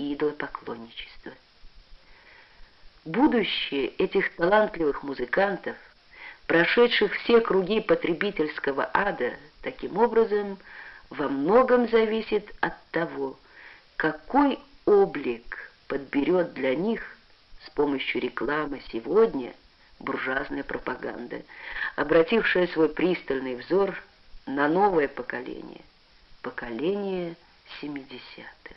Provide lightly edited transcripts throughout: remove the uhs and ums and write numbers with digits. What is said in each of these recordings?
и идолопоклонничества. Будущее этих талантливых музыкантов, прошедших все круги потребительского ада, таким образом, во многом зависит от того, какой облик подберет для них с помощью рекламы сегодня буржуазная пропаганда, обратившая свой пристальный взор на новое поколение, поколение 70-х.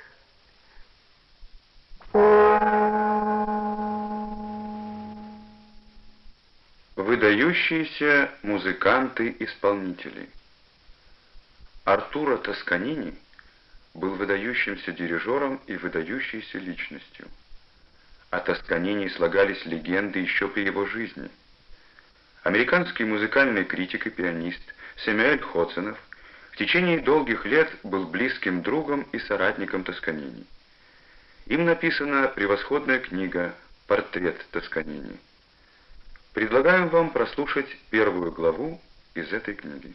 Выдающиеся музыканты-исполнители. Артуро Тосканини был выдающимся дирижером и выдающейся личностью. О Тосканини слагались легенды еще при его жизни. Американский музыкальный критик и пианист Сэмюэль Хоценов в течение долгих лет был близким другом и соратником Тосканини. Им написана превосходная книга «Портрет Тосканини». Предлагаем вам прослушать первую главу из этой книги.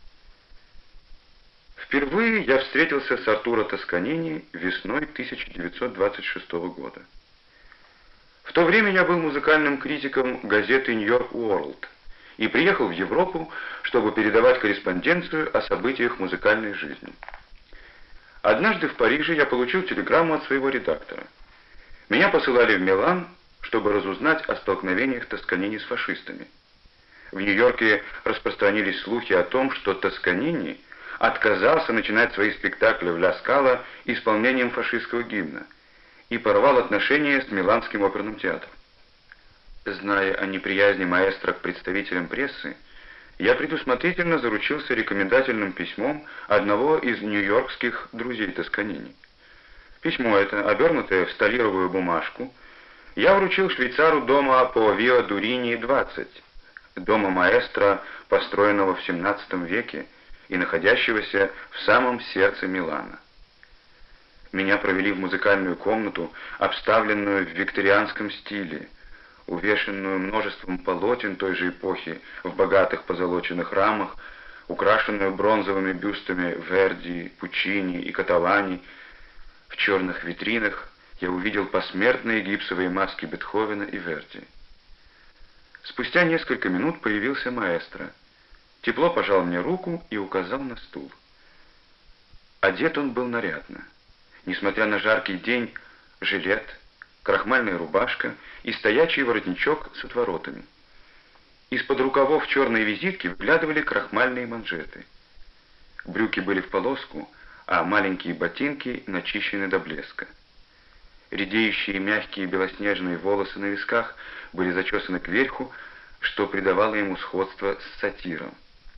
Впервые я встретился с Артуро Тосканини весной 1926 года. В то время я был музыкальным критиком газеты «Нью-Йорк Уорлд» и приехал в Европу, чтобы передавать корреспонденцию о событиях музыкальной жизни. Однажды в Париже я получил телеграмму от своего редактора. Меня посылали в Милан, чтобы разузнать о столкновениях Тосканини с фашистами. В Нью-Йорке распространились слухи о том, что Тосканини отказался начинать свои спектакли в Ля Скала исполнением фашистского гимна и порвал отношения с Миланским оперным театром. Зная о неприязни маэстро к представителям прессы, я предусмотрительно заручился рекомендательным письмом одного из нью-йоркских друзей Тосканини. Письмо это, обернутое в столировую бумажку, я вручил швейцару дома по Виа Дурини 20, дома маэстро, построенного в XVII веке и находящегося в самом сердце Милана. Меня провели в музыкальную комнату, обставленную в викторианском стиле, увешанную множеством полотен той же эпохи в богатых позолоченных рамах, украшенную бронзовыми бюстами Верди, Пуччини и Каталани. В черных витринах я увидел посмертные гипсовые маски Бетховена и Верди. Спустя несколько минут появился маэстро. Тепло пожал мне руку и указал на стул. Одет он был нарядно. Несмотря на жаркий день, жилет, крахмальная рубашка и стоячий воротничок с отворотами. Из-под рукавов черной визитки выглядывали крахмальные манжеты. Брюки были в полоску, а маленькие ботинки начищены до блеска. Редеющие мягкие белоснежные волосы на висках были зачесаны кверху, что придавало ему сходство с сатиром.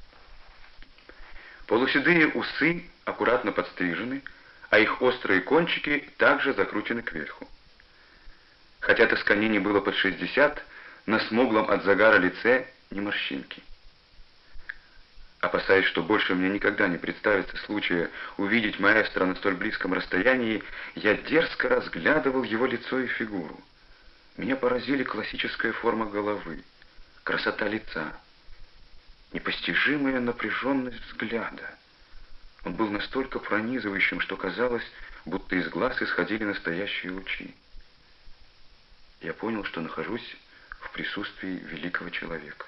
Полуседые усы аккуратно подстрижены, а их острые кончики также закручены кверху. Хотя Тосканини было под 60, на смуглом от загара лице ни морщинки. Опасаясь, что больше мне никогда не представится случая увидеть маэстро на столь близком расстоянии, я дерзко разглядывал его лицо и фигуру. Меня поразили классическая форма головы, красота лица, непостижимая напряженность взгляда. Он был настолько пронизывающим, что казалось, будто из глаз исходили настоящие лучи. Я понял, что нахожусь в присутствии великого человека.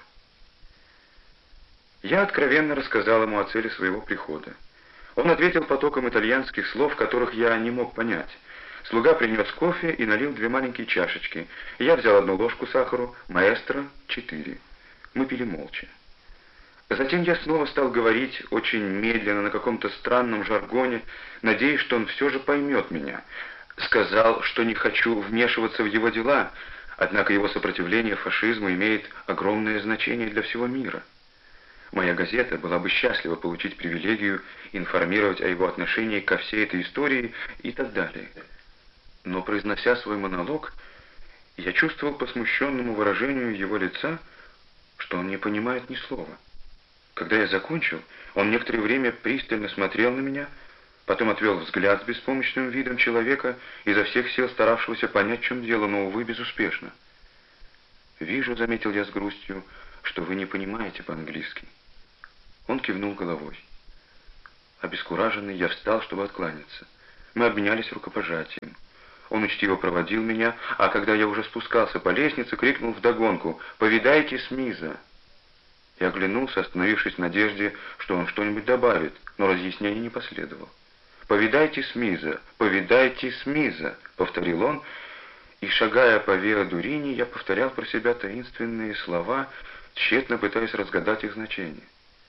Я откровенно рассказал ему о цели своего прихода. Он ответил потоком итальянских слов, которых я не мог понять. Слуга принес кофе и налил 2 маленькие чашечки. Я взял 1 ложку сахару, маэстро 4. Мы пили молча. Затем я снова стал говорить очень медленно, на каком-то странном жаргоне, надеясь, что он все же поймет меня. Сказал, что не хочу вмешиваться в его дела, однако его сопротивление фашизму имеет огромное значение для всего мира. Моя газета была бы счастлива получить привилегию информировать о его отношении ко всей этой истории и так далее. Но, произнося свой монолог, я чувствовал по смущенному выражению его лица, что он не понимает ни слова. Когда я закончил, он некоторое время пристально смотрел на меня, потом отвел взгляд с беспомощным видом человека, изо всех сил старавшегося понять, в чем дело, но, увы, безуспешно. «Вижу», — заметил я с грустью, — «что вы не понимаете по-английски». Он кивнул головой. Обескураженный, я встал, чтобы откланяться. Мы обменялись рукопожатием. Он учтиво проводил меня, а когда я уже спускался по лестнице, крикнул вдогонку: «Повидайте Смиза!». Я оглянулся, остановившись в надежде, что он что-нибудь добавит, но разъяснений не последовало. «Повидайте Смиза! Повидайте Смиза!» — повторил он, и, шагая по Виа Дурини, я повторял про себя таинственные слова, тщетно пытаясь разгадать их значение.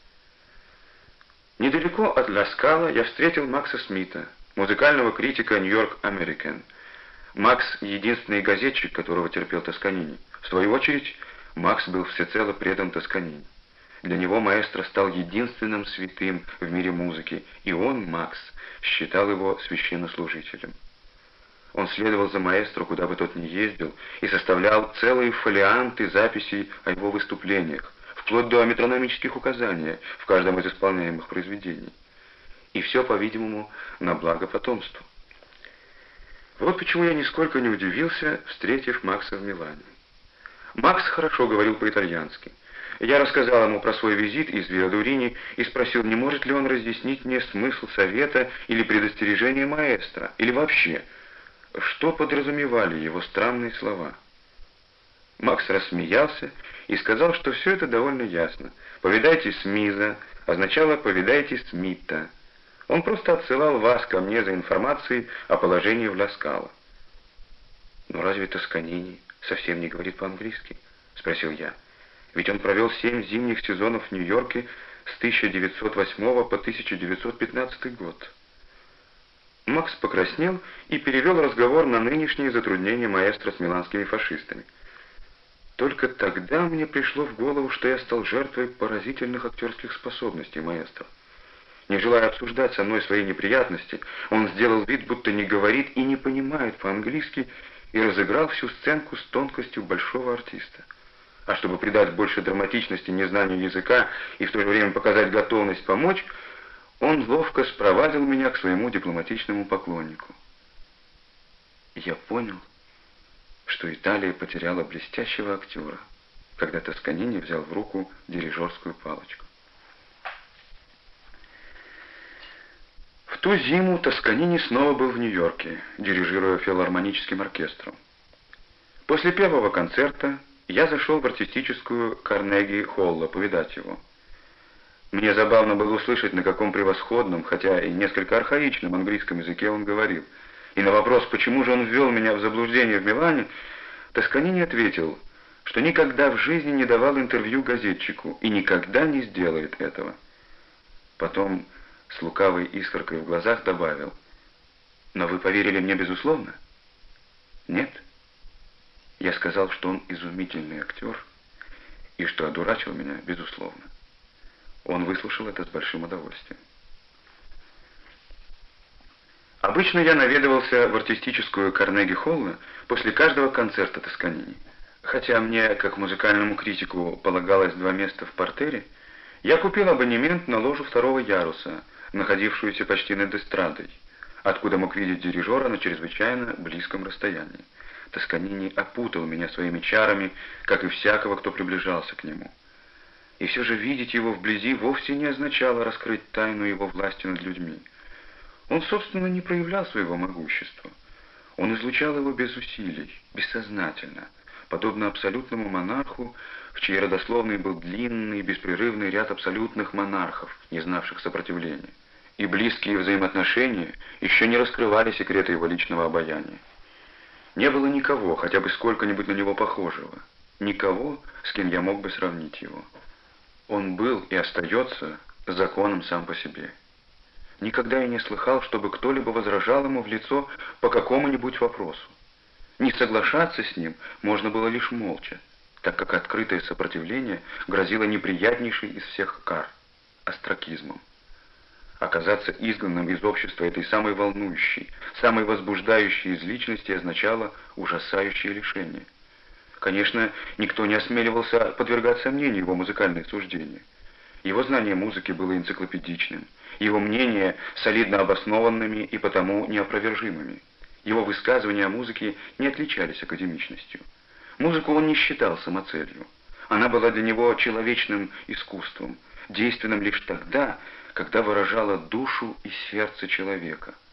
Недалеко от Ла Скала я встретил Макса Смита, музыкального критика «Нью-Йорк Американ». Макс — единственный газетчик, которого терпел Тосканини. В свою очередь, Макс был всецело предан Тосканини. Для него маэстро стал единственным святым в мире музыки, и он, Макс, считал его священнослужителем. Он следовал за маэстро, куда бы тот ни ездил, и составлял целые фолианты записей о его выступлениях, вплоть до метрономических указаний в каждом из исполняемых произведений. И все, по-видимому, на благо потомству. Вот почему я нисколько не удивился, встретив Макса в Милане. Макс хорошо говорил по-итальянски. Я рассказал ему про свой визит из Виа Дурини и спросил, не может ли он разъяснить мне смысл совета или предостережения маэстро, или вообще, что подразумевали его странные слова. Макс рассмеялся и сказал, что все это довольно ясно. «Повидайте Смиза» означало «повидайте Смита». Он просто отсылал вас ко мне за информацией о положении в Ла Скала. «Но разве Тосканини совсем не говорит по-английски?» — спросил я. «Ведь он провел 7 зимних сезонов в Нью-Йорке с 1908 по 1915 год». Макс покраснел и перевел разговор на нынешние затруднения маэстро с миланскими фашистами. Только тогда мне пришло в голову, что я стал жертвой поразительных актерских способностей маэстро. Не желая обсуждать со мной свои неприятности, он сделал вид, будто не говорит и не понимает по-английски, и разыграл всю сценку с тонкостью большого артиста. А чтобы придать больше драматичности незнанию языка и в то же время показать готовность помочь, он ловко спровадил меня к своему дипломатичному поклоннику. Я понял, что Италия потеряла блестящего актера, когда Тосканини взял в руку дирижерскую палочку. В ту зиму Тосканини снова был в Нью-Йорке, дирижируя филармоническим оркестром. После первого концерта я зашел в артистическую Карнеги-Холла повидать его. Мне забавно было услышать, на каком превосходном, хотя и несколько архаичном английском языке он говорил. И на вопрос, почему же он ввел меня в заблуждение в Милане, Тосканини ответил, что никогда в жизни не давал интервью газетчику и никогда не сделает этого. Потом с лукавой искоркой в глазах добавил: «Но вы поверили мне безусловно?» «Нет». Я сказал, что он изумительный актер и что одурачил меня безусловно. Он выслушал это с большим удовольствием. Обычно я наведывался в артистическую Карнеги-Холла после каждого концерта Тосканини. Хотя мне, как музыкальному критику, полагалось 2 места в партере, я купил абонемент на ложу 2-го яруса, находившуюся почти над эстрадой, откуда мог видеть дирижера на чрезвычайно близком расстоянии. Тосканини опутал меня своими чарами, как и всякого, кто приближался к нему. И все же видеть его вблизи вовсе не означало раскрыть тайну его власти над людьми. Он, собственно, не проявлял своего могущества. Он излучал его без усилий, бессознательно, подобно абсолютному монарху, в чьей родословной был длинный, беспрерывный ряд абсолютных монархов, не знавших сопротивления. И близкие взаимоотношения еще не раскрывали секреты его личного обаяния. Не было никого, хотя бы сколько-нибудь на него похожего. Никого, с кем я мог бы сравнить его. Он был и остается законом сам по себе. Никогда я не слыхал, чтобы кто-либо возражал ему в лицо по какому-нибудь вопросу. Не соглашаться с ним можно было лишь молча, так как открытое сопротивление грозило неприятнейшей из всех кар – остракизмом. Оказаться изгнанным из общества этой самой волнующей, самой возбуждающей из личности означало ужасающее лишение. Конечно, никто не осмеливался подвергать сомнению его музыкальные суждения. Его знание музыки было энциклопедичным, его мнения солидно обоснованными и потому неопровержимыми. Его высказывания о музыке не отличались академичностью. Музыку он не считал самоцелью. Она была для него человечным искусством, действенным лишь тогда, когда выражала душу и сердце человека.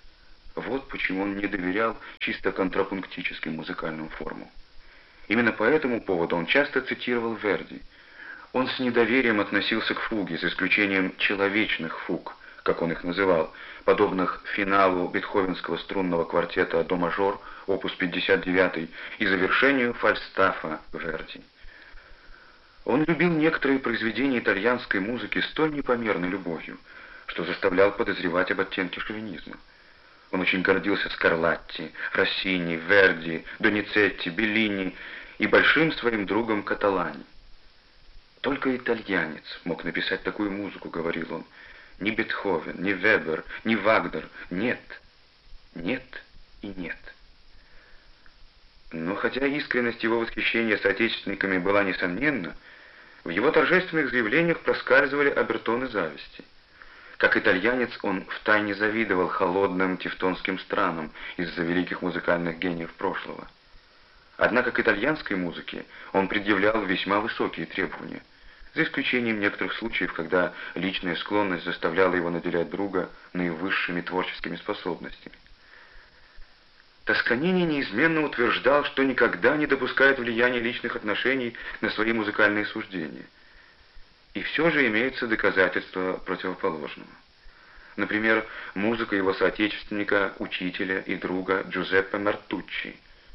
Вот почему он не доверял чисто контрапунктическим музыкальным формам. Именно по этому поводу он часто цитировал Верди. Он с недоверием относился к фуге, за исключением человечных фуг, как он их называл, подобных финалу бетховенского струнного квартета «До-мажор», опус 59, и завершению фальстафа Верди. Он любил некоторые произведения итальянской музыки столь непомерной любовью, что заставлял подозревать об оттенке шовинизма. Он очень гордился Скарлатти, Россини, Верди, Доницетти, Беллини и большим своим другом Каталани. «Только итальянец мог написать такую музыку», — говорил он. «Ни Бетховен, ни Вебер, ни Вагнер. Нет, нет и нет». Но хотя искренность его восхищения соотечественниками была несомненна, в его торжественных заявлениях проскальзывали обертоны зависти. Как итальянец он втайне завидовал холодным тевтонским странам из-за великих музыкальных гениев прошлого. Однако к итальянской музыке он предъявлял весьма высокие требования, за исключением некоторых случаев, когда личная склонность заставляла его наделять друга наивысшими творческими способностями. Тосканини неизменно утверждал, что никогда не допускает влияния личных отношений на свои музыкальные суждения. И все же имеются доказательства противоположного. Например, музыка его соотечественника, учителя и друга Джузеппе Мартуччи.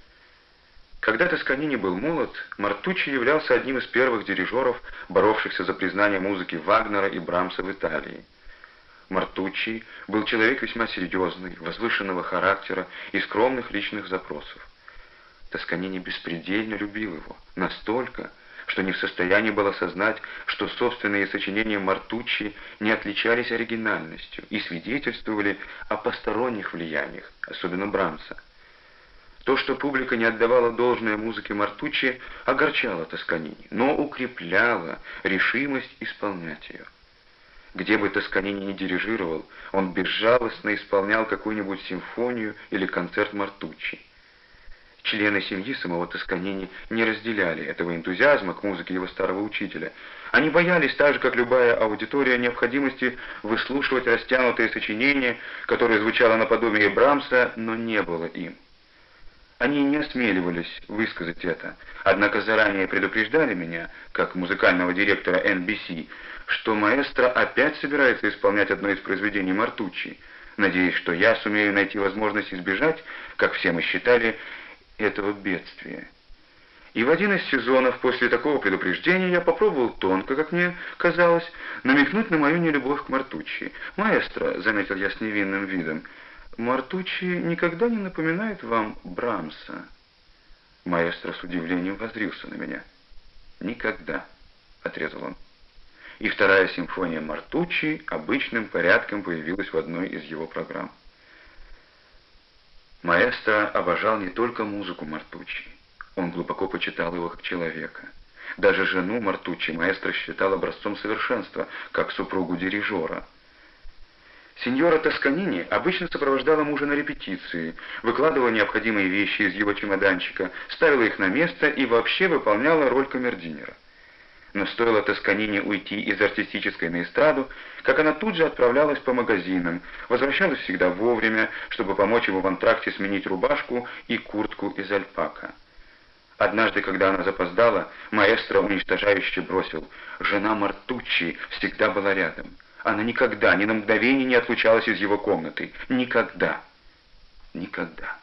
Когда Тосканини был молод, Мартуччи являлся одним из первых дирижеров, боровшихся за признание музыки Вагнера и Брамса в Италии. Мартуччи был человек весьма серьезный, возвышенного характера и скромных личных запросов. Тосканини беспредельно любил его, настолько, что не в состоянии был осознать, что собственные сочинения Мартуччи не отличались оригинальностью и свидетельствовали о посторонних влияниях, особенно Брамса. То, что публика не отдавала должное музыке Мартуччи, огорчало Тосканини, но укрепляло решимость исполнять ее. Где бы Тосканини ни дирижировал, он безжалостно исполнял какую-нибудь симфонию или концерт Мартуччи. Члены семьи самого Тосканини не разделяли этого энтузиазма к музыке его старого учителя. Они боялись, так же как любая аудитория, необходимости выслушивать растянутое сочинение, которое звучало наподобие Брамса, но не было им. Они не осмеливались высказать это, однако заранее предупреждали меня, как музыкального директора NBC, что маэстро опять собирается исполнять одно из произведений Мартуччи, надеясь, что я сумею найти возможность избежать, как все мы считали, этого бедствия. И в один из сезонов после такого предупреждения я попробовал тонко, как мне казалось, намекнуть на мою нелюбовь к Мартуччи. «Маэстро», — заметил я с невинным видом, — «Мартуччи никогда не напоминает вам Брамса?» Маэстро с удивлением воззрился на меня. «Никогда», — отрезал он. И вторая симфония Мартуччи обычным порядком появилась в одной из его программ. Маэстро обожал не только музыку Мартуччи, он глубоко почитал его как человека. Даже жену Мартуччи маэстро считал образцом совершенства, как супругу дирижера. Синьора Тосканини обычно сопровождала мужа на репетиции, выкладывала необходимые вещи из его чемоданчика, ставила их на место и вообще выполняла роль камердинера. Но стоило Тосканини уйти из артистической на эстраду, как она тут же отправлялась по магазинам, возвращалась всегда вовремя, чтобы помочь ему в антракте сменить рубашку и куртку из альпака. Однажды, когда она запоздала, маэстро уничтожающе бросил: «Жена Мартуччи всегда была рядом. Она никогда, ни на мгновение не отлучалась из его комнаты. Никогда. Никогда».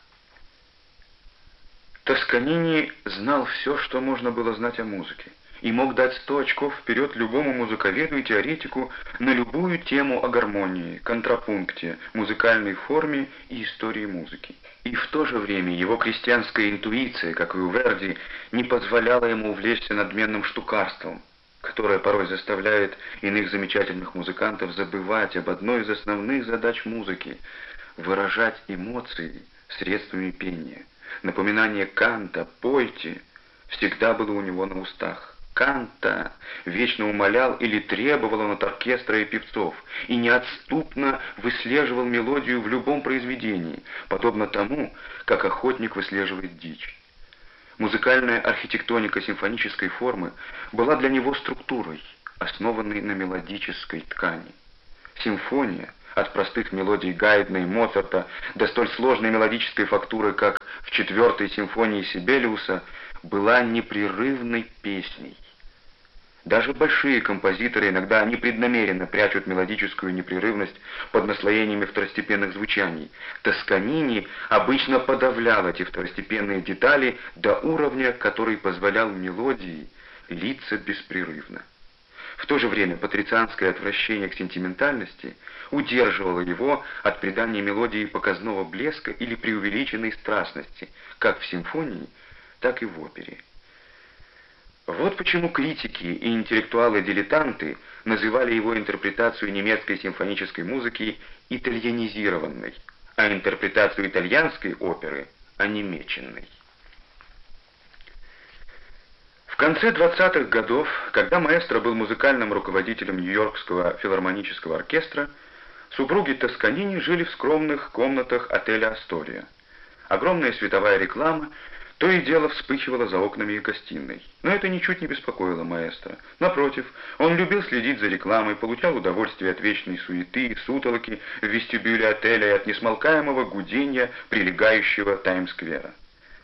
Тосканини знал все, что можно было знать о музыке, и мог дать 100 очков вперед любому музыковеду и теоретику на любую тему о гармонии, контрапункте, музыкальной форме и истории музыки. И в то же время его крестьянская интуиция, как и у Верди, не позволяла ему увлечься надменным штукарством, которое порой заставляет иных замечательных музыкантов забывать об одной из основных задач музыки — выражать эмоции средствами пения. Напоминание Канта «Пойте» всегда было у него на устах. Канта вечно умолял или требовал он от оркестра и певцов и неотступно выслеживал мелодию в любом произведении, подобно тому, как охотник выслеживает дичь. Музыкальная архитектоника симфонической формы была для него структурой, основанной на мелодической ткани. Симфония от простых мелодий Гайдна и Моцарта до столь сложной мелодической фактуры, как в 4-й симфонии Сибелиуса, была непрерывной песней. Даже большие композиторы иногда непреднамеренно прячут мелодическую непрерывность под наслоениями второстепенных звучаний. Тосканини обычно подавлял эти второстепенные детали до уровня, который позволял мелодии литься беспрерывно. В то же время патрицианское отвращение к сентиментальности удерживало его от придания мелодии показного блеска или преувеличенной страстности, как в симфонии, так и в опере. Вот почему критики и интеллектуалы-дилетанты называли его интерпретацию немецкой симфонической музыки итальянизированной, а интерпретацию итальянской оперы онемеченной. В конце 20-х годов, когда маэстро был музыкальным руководителем Нью-Йоркского филармонического оркестра, супруги Тосканини жили в скромных комнатах отеля «Астория». Огромная световая реклама то и дело вспыхивала за окнами их гостиной. Но это ничуть не беспокоило маэстро. Напротив, он любил следить за рекламой, получал удовольствие от вечной суеты и сутолоки в вестибюле отеля и от несмолкаемого гудения, прилегающего Таймс-сквера.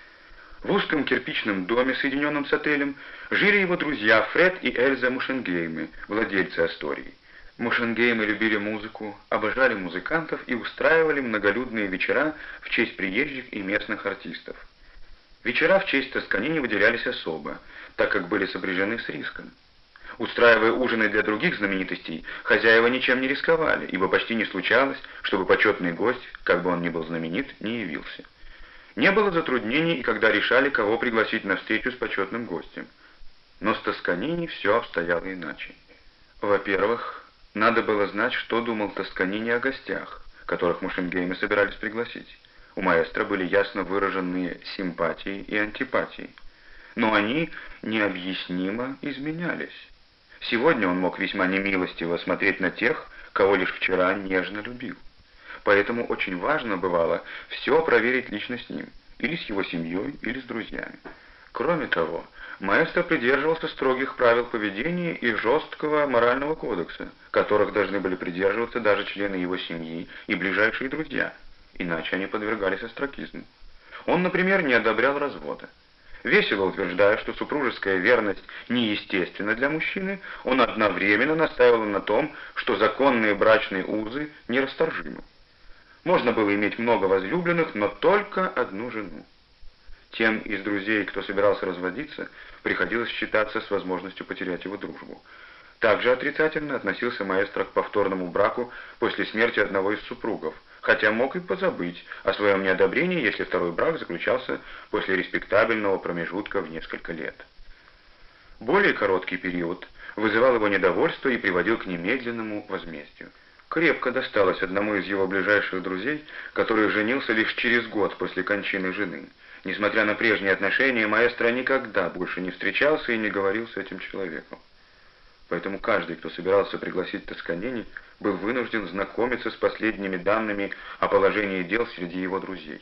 В узком кирпичном доме, соединенном с отелем, жили его друзья Фред и Эльза Мушенгеймы, владельцы Астории. Мушенгеймы любили музыку, обожали музыкантов и устраивали многолюдные вечера в честь приезжих и местных артистов. Вечера в честь Тосканини выделялись особо, так как были сопряжены с риском. Устраивая ужины для других знаменитостей, хозяева ничем не рисковали, ибо почти не случалось, чтобы почетный гость, как бы он ни был знаменит, не явился. Не было затруднений, и когда решали, кого пригласить на встречу с почетным гостем. Но с Тосканини все обстояло иначе. Во-первых, надо было знать, что думал Тосканини о гостях, которых Мушенгеймы собирались пригласить. У маэстро были ясно выраженные симпатии и антипатии. Но они необъяснимо изменялись. Сегодня он мог весьма немилостиво смотреть на тех, кого лишь вчера нежно любил. Поэтому очень важно бывало все проверить лично с ним, или с его семьей, или с друзьями. Кроме того, маэстро придерживался строгих правил поведения и жесткого морального кодекса, которых должны были придерживаться даже члены его семьи и ближайшие друзья, иначе они подвергались остракизму. Он, например, не одобрял развода. Весело утверждая, что супружеская верность неестественна для мужчины, он одновременно настаивал на том, что законные брачные узы нерасторжимы. Можно было иметь много возлюбленных, но только одну жену. Тем из друзей, кто собирался разводиться, приходилось считаться с возможностью потерять его дружбу. Также отрицательно относился маэстро к повторному браку после смерти одного из супругов, хотя мог и позабыть о своем неодобрении, если второй брак заключался после респектабельного промежутка в несколько лет. Более короткий период вызывал его недовольство и приводил к немедленному возмездию. Крепко досталось одному из его ближайших друзей, который женился лишь через год после кончины жены. Несмотря на прежние отношения, маэстро никогда больше не встречался и не говорил с этим человеком. Поэтому каждый, кто собирался пригласить Тосканини, был вынужден знакомиться с последними данными о положении дел среди его друзей.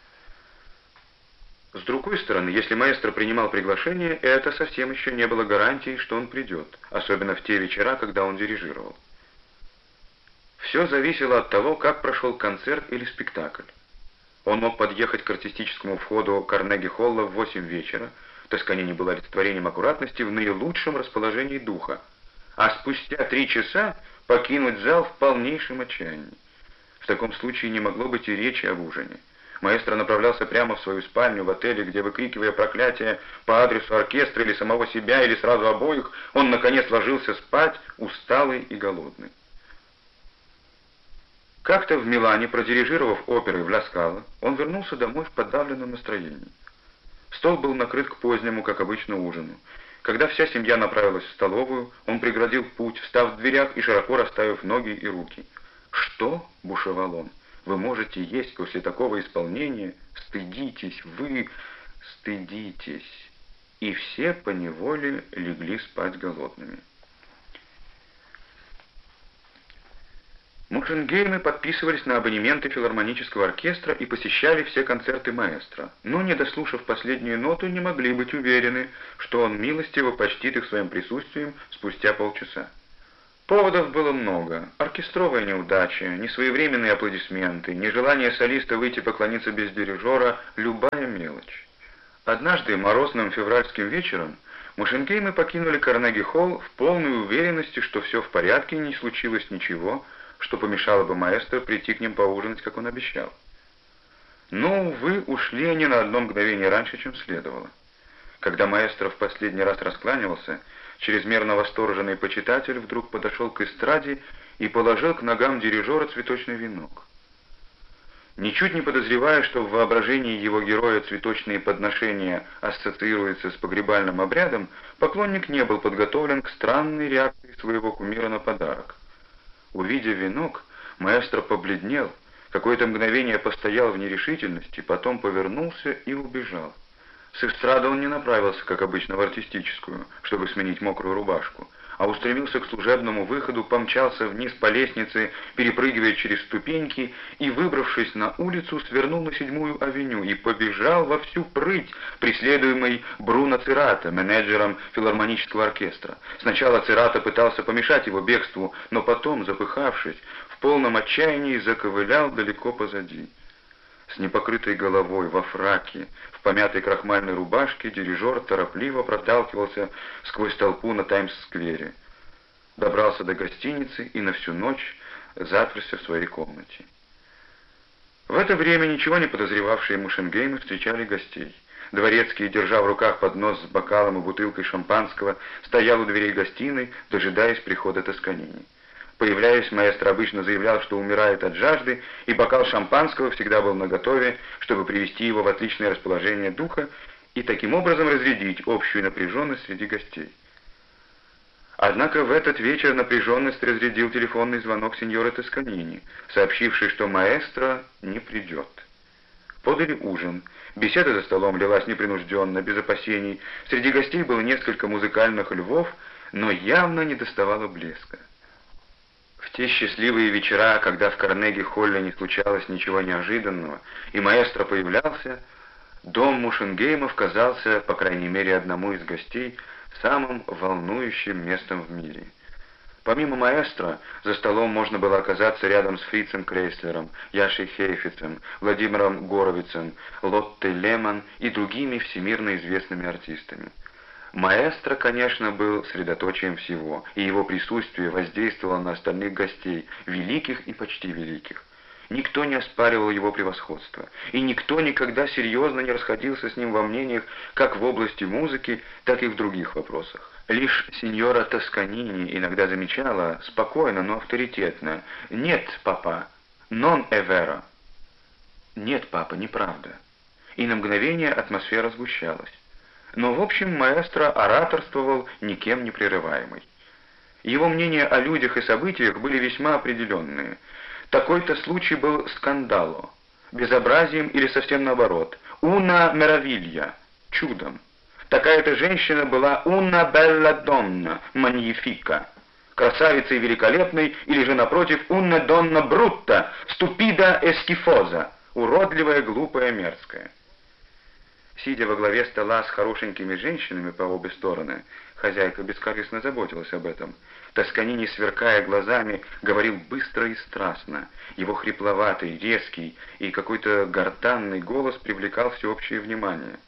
С другой стороны, если маэстро принимал приглашение, это совсем еще не было гарантией, что он придет, особенно в те вечера, когда он дирижировал. Все зависело от того, как прошел концерт или спектакль. Он мог подъехать к артистическому входу Карнеги-холла в 8 вечера, Тосканини был олицетворением аккуратности в наилучшем расположении духа, а спустя 3 часа покинуть зал в полнейшем отчаянии. В таком случае не могло быть и речи об ужине. Маэстро направлялся прямо в свою спальню в отеле, где, выкрикивая проклятия по адресу оркестра или самого себя, или сразу обоих, он наконец ложился спать, усталый и голодный. Как-то в Милане, продирижировав оперы в Ла Скала, он вернулся домой в подавленном настроении. Стол был накрыт к позднему, как обычно, ужину. Когда вся семья направилась в столовую, он преградил путь, встав в дверях и широко расставив ноги и руки. «Что?» — бушевал он. «Вы можете есть после такого исполнения? Стыдитесь, вы стыдитесь!» И все поневоле легли спать голодными. Мушенгеймы подписывались на абонементы филармонического оркестра и посещали все концерты маэстро, но, не дослушав последнюю ноту, не могли быть уверены, что он милостиво почтит их своим присутствием спустя полчаса. Поводов было много. Оркестровая неудача, несвоевременные аплодисменты, нежелание солиста выйти поклониться без дирижера, любая мелочь. Однажды, морозным февральским вечером, Мушенгеймы покинули Карнеги-холл в полной уверенности, что все в порядке и не случилось ничего, что помешало бы маэстро прийти к ним поужинать, как он обещал. Но, увы, ушли они на одно мгновение раньше, чем следовало. Когда маэстро в последний раз раскланивался, чрезмерно восторженный почитатель вдруг подошел к эстраде и положил к ногам дирижера цветочный венок. Ничуть не подозревая, что в воображении его героя цветочные подношения ассоциируются с погребальным обрядом, поклонник не был подготовлен к странной реакции своего кумира на подарок. Увидев венок, маэстро побледнел, какое-то мгновение постоял в нерешительности, потом повернулся и убежал. С эстрады он не направился, как обычно, в артистическую, чтобы сменить мокрую рубашку, а устремился к служебному выходу, помчался вниз по лестнице, перепрыгивая через ступеньки, и, выбравшись на улицу, свернул на 7-ю авеню и побежал во всю прыть, преследуемый Бруно Церато, менеджером филармонического оркестра. Сначала Церато пытался помешать его бегству, но потом, запыхавшись, в полном отчаянии заковылял далеко позади. С непокрытой головой, во фраке, в помятой крахмальной рубашке дирижер торопливо проталкивался сквозь толпу на Таймс-сквере. Добрался до гостиницы и на всю ночь заперся в своей комнате. В это время ничего не подозревавшие Мушенгеймы встречали гостей. Дворецкий, держа в руках поднос с бокалом и бутылкой шампанского, стоял у дверей гостиной, дожидаясь прихода Тосканини. Появляясь, маэстро обычно заявлял, что умирает от жажды, и бокал шампанского всегда был наготове, чтобы привести его в отличное расположение духа и таким образом разрядить общую напряженность среди гостей. Однако в этот вечер напряженность разрядил телефонный звонок сеньора Тосканини, сообщивший, что маэстро не придет. Подали ужин. Беседа за столом лилась непринужденно, без опасений. Среди гостей было несколько музыкальных львов, но явно недоставало блеска. В те счастливые вечера, когда в Карнеги-холле не случалось ничего неожиданного, и маэстро появлялся, дом Мушенгеймов казался, по крайней мере одному из гостей, самым волнующим местом в мире. Помимо маэстро, за столом можно было оказаться рядом с Фрицем Крейслером, Яшей Хейфицем, Владимиром Горовицем, Лоттой Лемон и другими всемирно известными артистами. Маэстро, конечно, был средоточием всего, и его присутствие воздействовало на остальных гостей, великих и почти великих. Никто не оспаривал его превосходство, и никто никогда серьезно не расходился с ним во мнениях как в области музыки, так и в других вопросах. Лишь сеньора Тосканини иногда замечала, спокойно, но авторитетно: «Нет, папа, non è vero». «Нет, папа, неправда». И на мгновение атмосфера сгущалась. Но, в общем, маэстро ораторствовал, никем не прерываемый. Его мнения о людях и событиях были весьма определенные. Такой-то случай был скандало, безобразием или совсем наоборот, «una meraviglia» — чудом. Такая-то женщина была «una bella donna», «magnifica», красавицей великолепной, или же, напротив, «una donna brutta», «stupida e schifosa», уродливая, глупая, мерзкая. Сидя во главе стола с хорошенькими женщинами по обе стороны, хозяйка бескорыстно заботилась об этом. Тосканини, сверкая глазами, говорил быстро и страстно. Его хрипловатый, резкий и какой-то гортанный голос привлекал всеобщее внимание.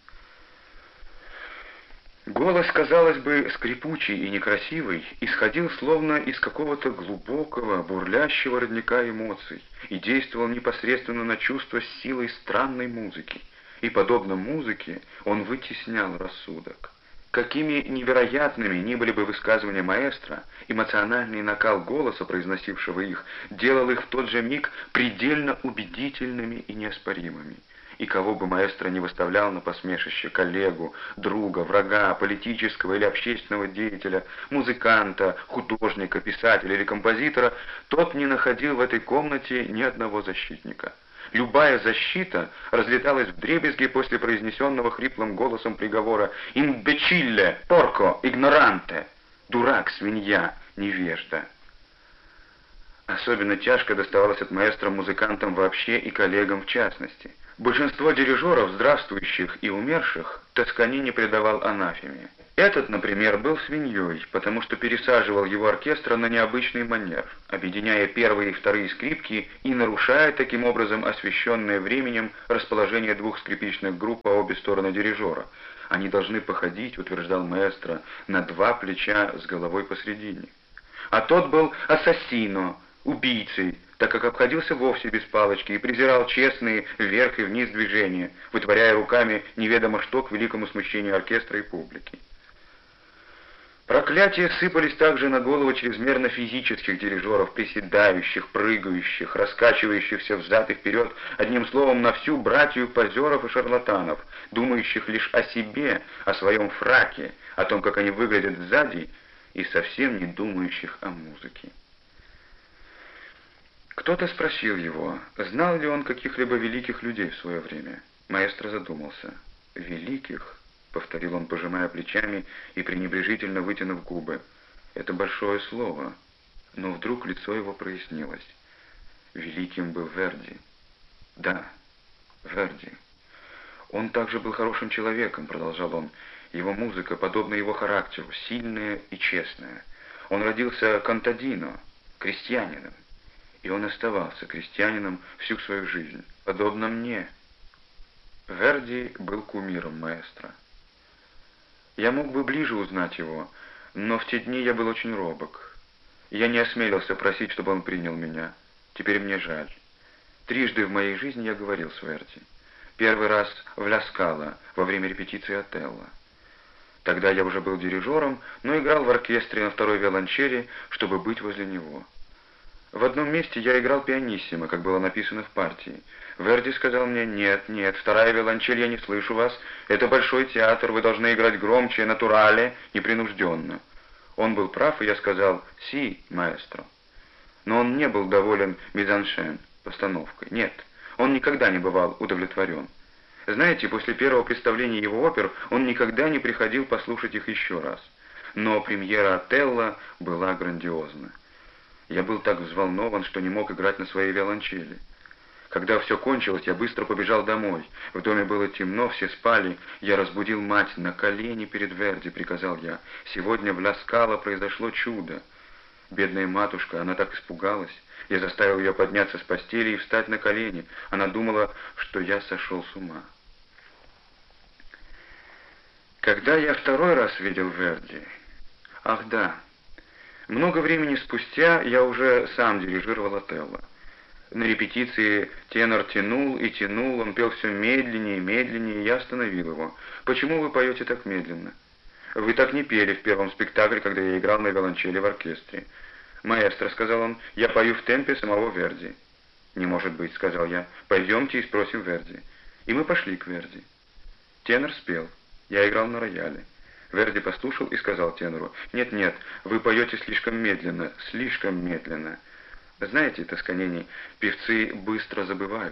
Голос, казалось бы, скрипучий и некрасивый, исходил словно из какого-то глубокого, бурлящего родника эмоций и действовал непосредственно на чувство с силой странной музыки. И, подобно музыке, он вытеснял рассудок. Какими невероятными ни были бы высказывания маэстро, эмоциональный накал голоса, произносившего их, делал их в тот же миг предельно убедительными и неоспоримыми. И кого бы маэстро не выставлял на посмешище: коллегу, друга, врага, политического или общественного деятеля, музыканта, художника, писателя или композитора, тот не находил в этой комнате ни одного защитника. Любая защита разлеталась вдребезги после произнесенного хриплым голосом приговора «Имбечилле, порко, игноранте», «дурак, свинья, невежда». Особенно тяжко доставалось от маэстро музыкантам вообще и коллегам в частности. Большинство дирижеров, здравствующих и умерших, Тосканини предавал анафеме. Этот, например, был свиньей, потому что пересаживал его оркестр на необычный манер, объединяя первые и вторые скрипки и нарушая таким образом освещенное временем расположение двух скрипичных групп по обе стороны дирижера. Они должны походить, утверждал маэстро, на два плеча с головой посредине. А тот был ассасино, убийцей, так как обходился вовсе без палочки и презирал честные вверх и вниз движения, вытворяя руками неведомо что к великому смущению оркестра и публики. Проклятия сыпались также на голову чрезмерно физических дирижеров, приседающих, прыгающих, раскачивающихся взад и вперед, одним словом, на всю братью позеров и шарлатанов, думающих лишь о себе, о своем фраке, о том, как они выглядят сзади, и совсем не думающих о музыке. Кто-то спросил его, знал ли он каких-либо великих людей в свое время. Маэстро задумался. «Великих?» — повторил он, пожимая плечами и пренебрежительно вытянув губы. «Это большое слово». Но вдруг лицо его прояснилось. Великим был Верди. Да, Верди. Он также был хорошим человеком, продолжал он. Его музыка подобна его характеру, сильная и честная. Он родился контадино, крестьянином. И он оставался крестьянином всю свою жизнь, подобно мне. Верди был кумиром маэстро. Я мог бы ближе узнать его, но в те дни я был очень робок. Я не осмелился просить, чтобы он принял меня. Теперь мне жаль. Трижды в моей жизни я говорил с Верди. Первый раз в Ля Скала, во время репетиции Отелло. Тогда я уже был дирижером, но играл в оркестре на второй виолончели, чтобы быть возле него. В одном месте я играл пианиссимо, как было написано в партии. Верди сказал мне: «Нет, нет, вторая виолончель, я не слышу вас. Это большой театр, вы должны играть громче, натурале, непринужденно». Он был прав, и я сказал: «Си, маэстро». Но он не был доволен мизаншен, постановкой. Нет, он никогда не бывал удовлетворен. Знаете, после первого представления его опер он никогда не приходил послушать их еще раз. Но премьера Отелло была грандиозна. Я был так взволнован, что не мог играть на своей виолончели. Когда все кончилось, я быстро побежал домой. В доме было темно, все спали. Я разбудил мать. «На колени перед Верди», — приказал я. «Сегодня в Ля Скала произошло чудо». Бедная матушка, она так испугалась. Я заставил ее подняться с постели и встать на колени. Она думала, что я сошел с ума. Когда я второй раз видел Верди... Ах да... Много времени спустя я уже сам дирижировал Отелло. На репетиции тенор тянул и тянул, он пел все медленнее и медленнее, и я остановил его. «Почему вы поете так медленно? Вы так не пели в первом спектакле, когда я играл на виолончели в оркестре». «Маэстро», — сказал он, — «я пою в темпе самого Верди». «Не может быть», — сказал я, — «пойдемте и спросим Верди». И мы пошли к Верди. Тенор спел, я играл на рояле. Верди послушал и сказал тенору: «Нет, нет, вы поете слишком медленно, слишком медленно». Знаете, Тосканини, певцы быстро забывают.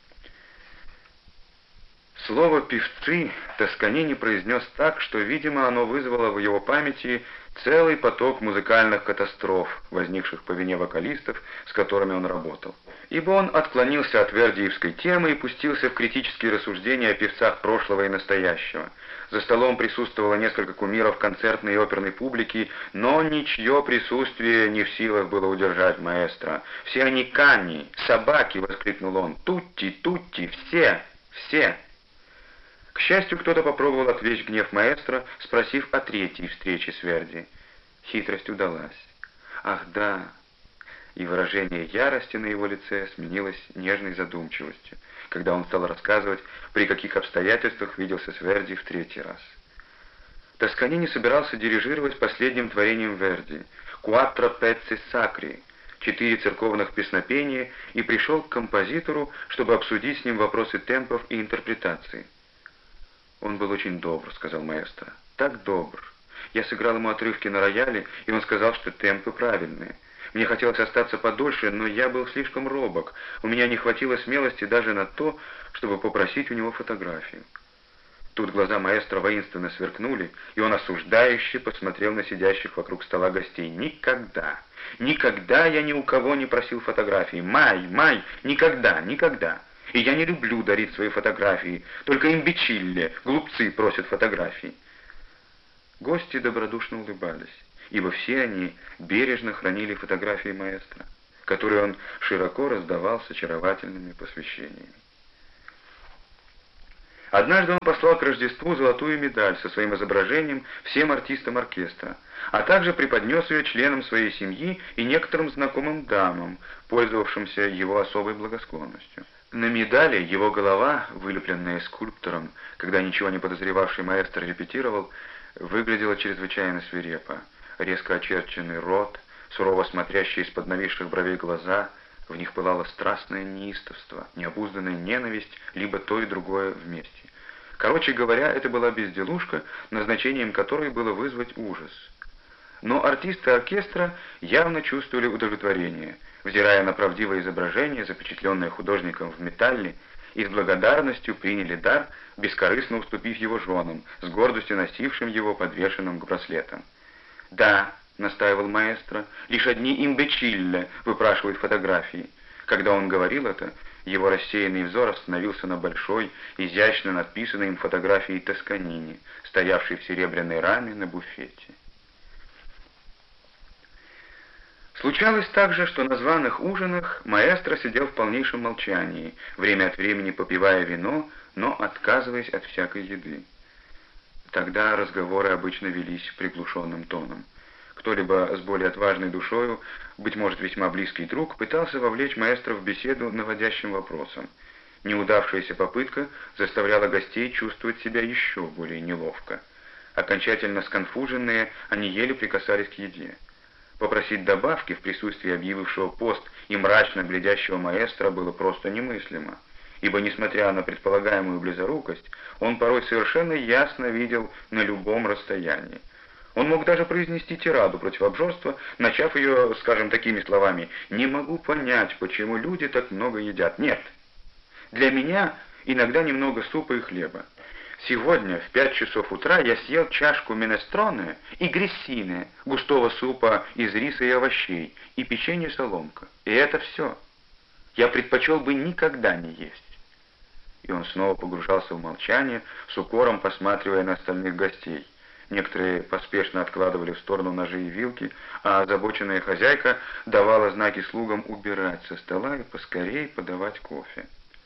Слово «певцы» Тосканини произнес так, что, видимо, оно вызвало в его памяти целый поток музыкальных катастроф, возникших по вине вокалистов, с которыми он работал. Ибо он отклонился от вердиевской темы и пустился в критические рассуждения о певцах прошлого и настоящего. За столом присутствовало несколько кумиров концертной и оперной публики, но ничье присутствие не в силах было удержать маэстро. «Все они кани, собаки!» — воскликнул он. «Тутти, тутти, все, все!» К счастью, кто-то попробовал отвлечь гнев маэстро, спросив о третьей встрече с Верди. Хитрость удалась. Ах да! И выражение ярости на его лице сменилось нежной задумчивостью, когда он стал рассказывать, при каких обстоятельствах виделся с Верди в третий раз. Тосканини собирался дирижировать последним творением Верди «Quattro pezzi sacri» — 4 церковных песнопения, и пришел к композитору, чтобы обсудить с ним вопросы темпов и интерпретации. «Он был очень добр», — сказал маэстро. «Так добр. Я сыграл ему отрывки на рояле, и он сказал, что темпы правильные. Мне хотелось остаться подольше, но я был слишком робок. У меня не хватило смелости даже на то, чтобы попросить у него фотографию». Тут глаза маэстро воинственно сверкнули, и он осуждающе посмотрел на сидящих вокруг стола гостей. «Никогда, никогда я ни у кого не просил фотографии. Май, никогда, никогда. И я не люблю дарить свои фотографии. Только имбечилле, глупцы просят фотографии». Гости добродушно улыбались, ибо все они бережно хранили фотографии маэстро, которые он широко раздавал с очаровательными посвящениями. Однажды он послал к Рождеству золотую медаль со своим изображением всем артистам оркестра, а также преподнес ее членам своей семьи и некоторым знакомым дамам, пользовавшимся его особой благосклонностью. На медали его голова, вылепленная скульптором, когда ничего не подозревавший маэстро репетировал, выглядела чрезвычайно свирепо. Резко очерченный рот, сурово смотрящие из-под нависших бровей глаза, в них пылало страстное неистовство, необузданная ненависть, либо то и другое вместе. Короче говоря, это была безделушка, назначением которой было вызвать ужас. Но артисты оркестра явно чувствовали удовлетворение, взирая на правдивое изображение, запечатленное художником в металле, и с благодарностью приняли дар, бескорыстно уступив его женам, с гордостью носившим его подвешенным к браслетам. «Да», — настаивал маэстро, — «лишь одни имбечилле выпрашивают фотографии». Когда он говорил это, его рассеянный взор остановился на большой, изящно надписанной им фотографии Тосканини, стоявшей в серебряной раме на буфете. Случалось также, что на званых ужинах маэстро сидел в полнейшем молчании, время от времени попивая вино, но отказываясь от всякой еды. Тогда разговоры обычно велись приглушенным тоном. Кто-либо с более отважной душою, быть может, весьма близкий друг, пытался вовлечь маэстро в беседу наводящим вопросом. Неудавшаяся попытка заставляла гостей чувствовать себя еще более неловко. Окончательно сконфуженные, они еле прикасались к еде. Попросить добавки в присутствии объявившего пост и мрачно глядящего маэстро было просто немыслимо, ибо, несмотря на предполагаемую близорукость, он порой совершенно ясно видел на любом расстоянии. Он мог даже произнести тираду против обжорства, начав ее, скажем, такими словами: «Не могу понять, почему люди так много едят. Нет, для меня иногда немного супа и хлеба. Сегодня в 5 часов утра я съел чашку минестроне и грессине, густого супа из риса и овощей, и печенье соломка. И это все. Я предпочел бы никогда не есть». И он снова погружался в молчание, с укором посматривая на остальных гостей. Некоторые поспешно откладывали в сторону ножи и вилки, а озабоченная хозяйка давала знаки слугам убирать со стола и поскорей подавать кофе.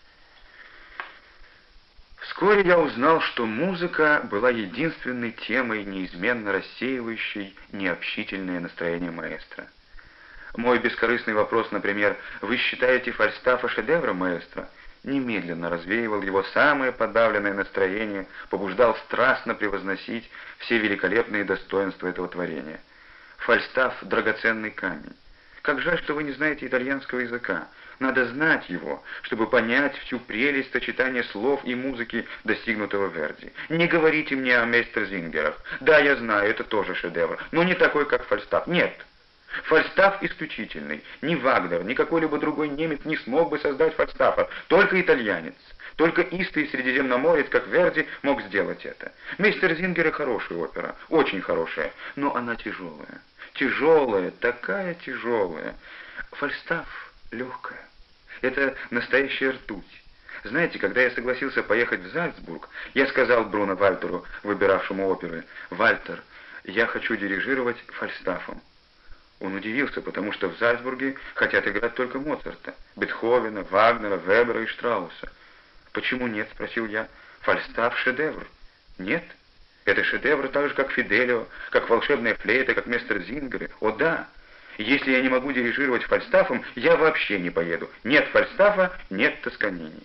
Вскоре я узнал, что музыка была единственной темой, неизменно рассеивающей необщительное настроение маэстро. Мой бескорыстный вопрос, например: «Вы считаете Фальстафа шедевром, маэстро?» немедленно развеивал его самое подавленное настроение, побуждал страстно превозносить все великолепные достоинства этого творения. Фальстаф — драгоценный камень. Как жаль, что вы не знаете итальянского языка. Надо знать его, чтобы понять всю прелесть сочетания слов и музыки, достигнутого Верди. Не говорите мне о Мейстерзингерах. Да, я знаю, это тоже шедевр, но не такой, как Фальстаф. Нет. Фальстаф исключительный. Ни Вагнер, ни какой-либо другой немец не смог бы создать Фальстафа. Только итальянец. Только истый средиземноморец, как Верди, мог сделать это. Мейстерзингеры — хорошая опера, очень хорошая, но она тяжелая. Тяжелая, такая тяжелая. Фальстаф легкая. Это настоящая ртуть. Знаете, когда я согласился поехать в Зальцбург, я сказал Бруно Вальтеру, выбиравшему оперы: «Вальтер, я хочу дирижировать Фальстафом». Он удивился, потому что в Зальцбурге хотят играть только Моцарта, Бетховена, Вагнера, Вебера и Штрауса. «Почему нет?» — спросил я. «Фальстаф — шедевр». «Нет, это шедевр так же, как Фиделио, как волшебная флейта, как Мейстерзингеры. О да! Если я не могу дирижировать Фальстафом, я вообще не поеду. Нет Фальстафа, нет Тосканини».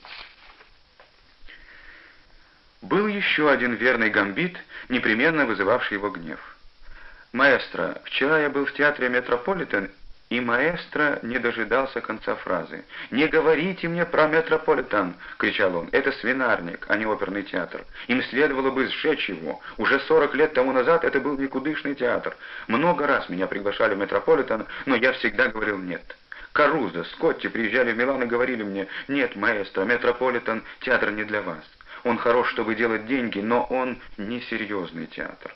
Был еще один верный гамбит, непременно вызывавший его гнев. «Маэстро, вчера я был в театре Метрополитен», и маэстро не дожидался конца фразы. «Не говорите мне про Метрополитен!» — кричал он. «Это свинарник, а не оперный театр. Им следовало бы сжечь его. Уже 40 лет тому назад это был никудышный театр. Много раз меня приглашали в Метрополитен, но я всегда говорил нет. Карузо, Скотти приезжали в Милан и говорили мне: «Нет, маэстро, Метрополитен — театр не для вас. Он хорош, чтобы делать деньги, но он не серьезный театр».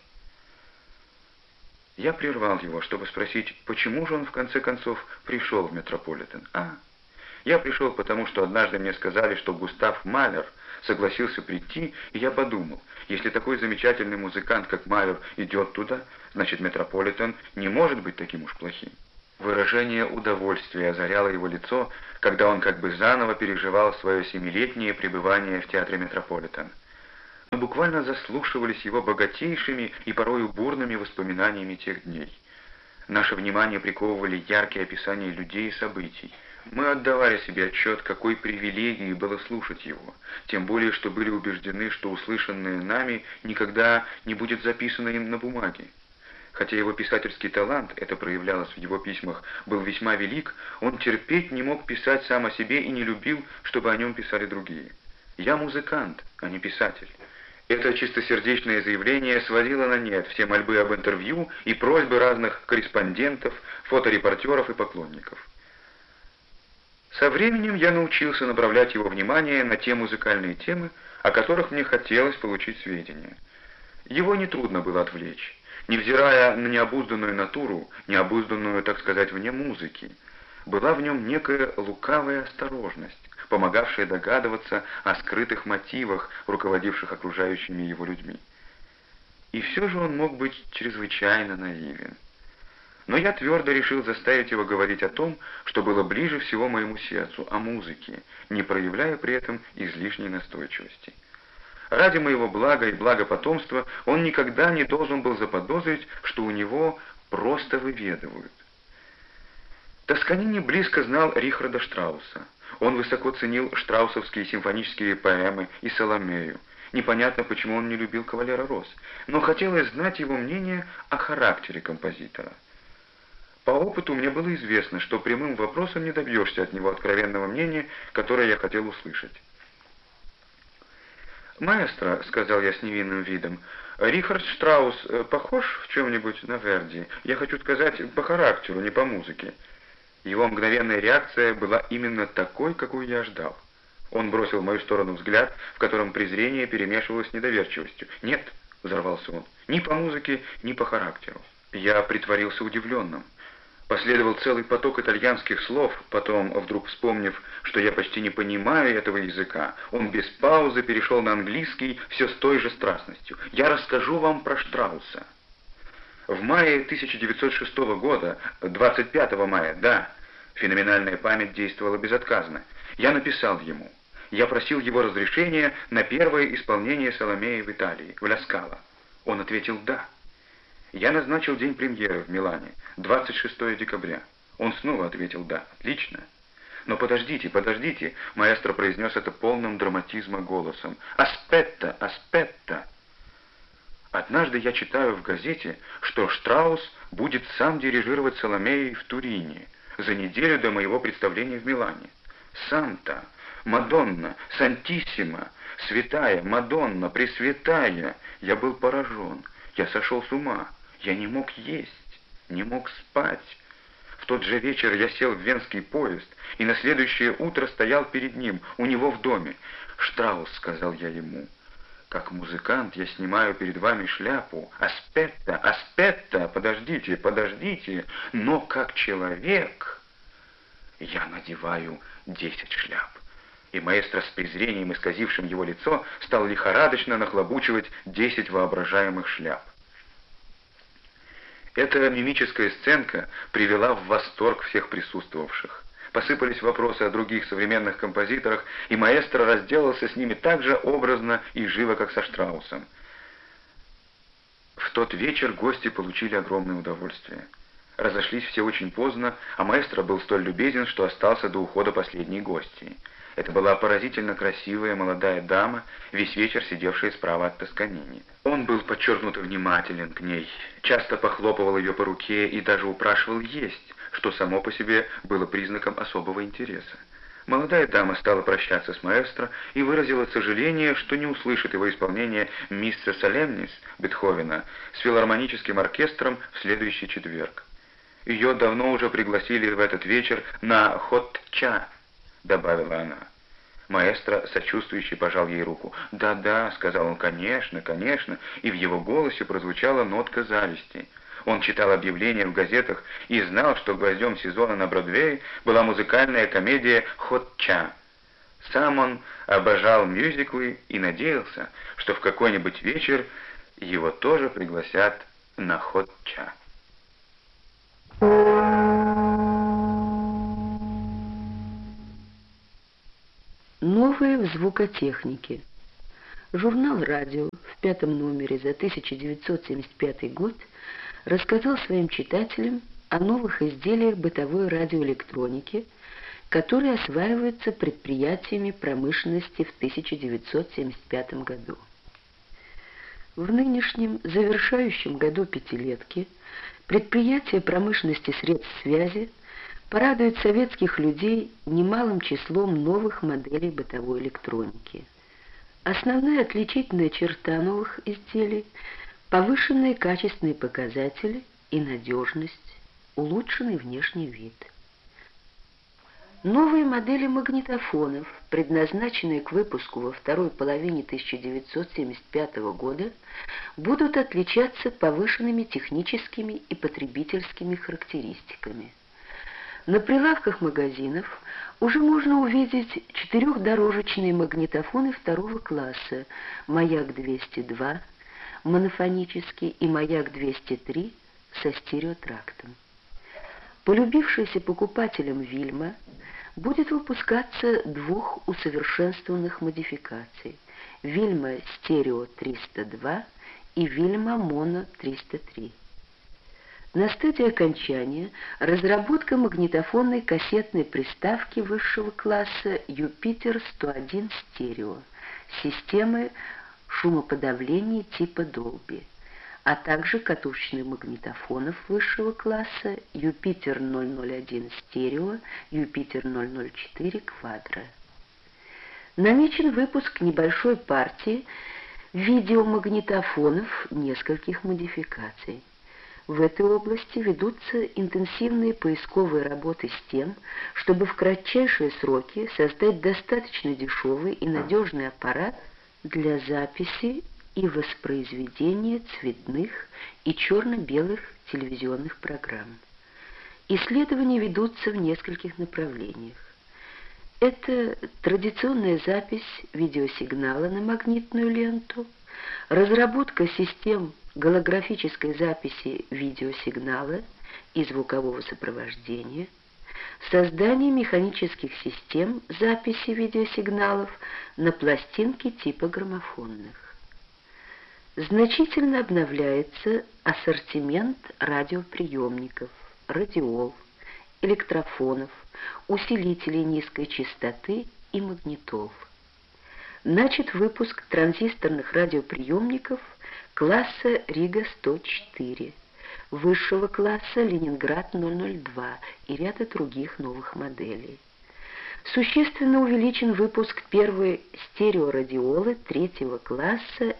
Я прервал его, чтобы спросить, почему же он в конце концов пришел в Метрополитен. Я пришел потому, что однажды мне сказали, что Густав Малер согласился прийти, и я подумал, если такой замечательный музыкант, как Майер, идет туда, значит, Метрополитен не может быть таким уж плохим. Выражение удовольствия озаряло его лицо, когда он как бы заново переживал свое 7-летнее пребывание в театре Метрополитен. Мы буквально заслушивались его богатейшими и порою бурными воспоминаниями тех дней. Наше внимание приковывали яркие описания людей и событий. Мы отдавали себе отчет, какой привилегией было слушать его, тем более, что были убеждены, что услышанное нами никогда не будет записано им на бумаге. Хотя его писательский талант, это проявлялось в его письмах, был весьма велик, он терпеть не мог писать сам о себе и не любил, чтобы о нем писали другие. «Я музыкант, а не писатель». Это чистосердечное заявление сводило на нет все мольбы об интервью и просьбы разных корреспондентов, фоторепортеров и поклонников. Со временем я научился направлять его внимание на те музыкальные темы, о которых мне хотелось получить сведения. Его нетрудно было отвлечь, невзирая на необузданную натуру, необузданную, так сказать, вне музыки. Была в нем некая лукавая осторожность, помогавшая догадываться о скрытых мотивах, руководивших окружающими его людьми. И все же он мог быть чрезвычайно наивен. Но я твердо решил заставить его говорить о том, что было ближе всего моему сердцу, о музыке, не проявляя при этом излишней настойчивости. Ради моего блага и блага потомства он никогда не должен был заподозрить, что у него просто выведывают. Тосканини близко знал Рихарда Штрауса. Он высоко ценил штраусовские симфонические поэмы и Саломею. Непонятно, почему он не любил «Кавалера роз», но хотелось знать его мнение о характере композитора. По опыту мне было известно, что прямым вопросом не добьешься от него откровенного мнения, которое я хотел услышать. «Маэстро», — сказал я с невинным видом, — «Рихард Штраус похож в чем-нибудь на Верди? Я хочу сказать, по характеру, не по музыке». Его мгновенная реакция была именно такой, какую я ждал. Он бросил в мою сторону взгляд, в котором презрение перемешивалось с недоверчивостью. «Нет», — взорвался он, — «ни по музыке, ни по характеру». Я притворился удивленным. Последовал целый поток итальянских слов, потом, вдруг вспомнив, что я почти не понимаю этого языка, он без паузы перешел на английский все с той же страстностью. «Я расскажу вам про Штрауса». В мае 1906 года, 25 мая, да, феноменальная память действовала безотказно, я написал ему. Я просил его разрешения на первое исполнение Саломеи в Италии, в Ля Скала. Он ответил «да». Я назначил день премьеры в Милане, 26 декабря. Он снова ответил «да». Отлично. «Но подождите, подождите», маэстро произнес это полным драматизма голосом. «Аспетта, аспетта». Однажды я читаю в газете, что Штраус будет сам дирижировать Саломеей в Турине за неделю до моего представления в Милане. Санта, Мадонна, Сантиссима, Святая, Мадонна, Пресвятая. Я был поражен, я сошел с ума, я не мог есть, не мог спать. В тот же вечер я сел в венский поезд и на следующее утро стоял перед ним, у него в доме. «Штраус», — сказал я ему, — «как музыкант я снимаю перед вами шляпу. Аспетта, аспетта, подождите, подождите, но как человек я надеваю 10 шляп». И маэстро с презрением, исказившим его лицо, стал лихорадочно нахлобучивать 10 воображаемых шляп. Эта мимическая сценка привела в восторг всех присутствовавших. Посыпались вопросы о других современных композиторах, и маэстро разделался с ними так же образно и живо, как со Штраусом. В тот вечер гости получили огромное удовольствие. Разошлись все очень поздно, а маэстро был столь любезен, что остался до ухода последней гостьи. Это была поразительно красивая молодая дама, весь вечер сидевшая справа от Тосканини. Он был подчеркнуто внимателен к ней, часто похлопывал ее по руке и даже упрашивал есть, что само по себе было признаком особого интереса. Молодая дама стала прощаться с маэстро и выразила сожаление, что не услышит его исполнение «Мисса Солемнис» Бетховена с филармоническим оркестром в следующий четверг. Ее давно уже пригласили в этот вечер на «Хот-ча», добавила она. Маэстро сочувствующе пожал ей руку. «Да-да», — сказал он, — «конечно, конечно», и в его голосе прозвучала нотка зависти. Он читал объявления в газетах и знал, что гвоздем сезона на Бродвее была музыкальная комедия «Хот-ча». Сам он обожал мюзиклы и надеялся, что в какой-нибудь вечер его тоже пригласят на хот-ча. Новое в звукотехнике. Журнал «Радио» в 5-м номере за 1975 год рассказал своим читателям о новых изделиях бытовой радиоэлектроники, которые осваиваются предприятиями промышленности в 1975 году. В нынешнем завершающем году пятилетки предприятия промышленности средств связи порадуют советских людей немалым числом новых моделей бытовой электроники. Основная отличительная черта новых изделий – повышенные качественные показатели и надежность, улучшенный внешний вид. Новые модели магнитофонов, предназначенные к выпуску во второй половине 1975 года, будут отличаться повышенными техническими и потребительскими характеристиками. На прилавках магазинов уже можно увидеть четырехдорожечные магнитофоны второго класса «Маяк-202», монофонический и «Маяк-203» со стереотрактом. Полюбившаяся покупателям Вильма будет выпускаться двух усовершенствованных модификаций – Вильма Стерео-302 и Вильма Моно-303. На стадии окончания разработка магнитофонной кассетной приставки высшего класса Юпитер-101 Стерео, системы шумоподавления типа Dolby, а также катушечных магнитофонов высшего класса Юпитер-001 Стерео, Юпитер-004 Квадро. Намечен выпуск небольшой партии видеомагнитофонов нескольких модификаций. В этой области ведутся интенсивные поисковые работы с тем, чтобы в кратчайшие сроки создать достаточно дешевый и надежный аппарат для записи и воспроизведения цветных и черно-белых телевизионных программ. Исследования ведутся в нескольких направлениях. Это традиционная запись видеосигнала на магнитную ленту, разработка систем голографической записи видеосигнала и звукового сопровождения, создание механических систем записи видеосигналов на пластинки типа граммофонных. Значительно обновляется ассортимент радиоприемников, радиол, электрофонов, усилителей низкой частоты и магнитол. Начат выпуск транзисторных радиоприемников класса Рига-104, высшего класса Ленинград-002 и ряда других новых моделей. Существенно увеличен выпуск первой стереорадиолы третьего класса